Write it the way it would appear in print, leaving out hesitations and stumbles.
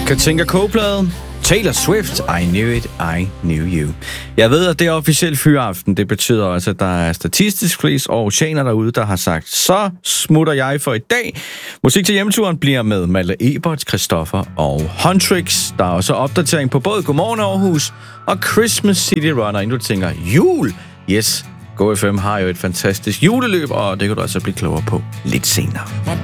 Katinka K-plade. Taylor Swift, I Knew It, I Knew You. Jeg ved, at det er officielt fyraften. Det betyder også, at der er statistisk flest oceaner derude, der har sagt, så smutter jeg for i dag. Musik til hjemturen bliver med Malte Ebert, Christoffer og Huntrix. Der er også opdatering på både Godmorgen Aarhus og Christmas City Runner, inden du tænker, jul! Yes, GoFM har jo et fantastisk juleløb, og det kan du altså blive klogere på lidt senere.